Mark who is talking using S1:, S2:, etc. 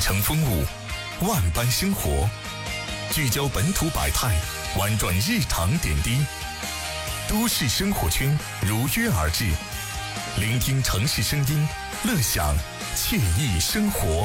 S1: 城风物，万般生活，聚焦本土百态，玩转日常点滴。都市生活圈如约而至，聆听城市声音，乐享惬意生活。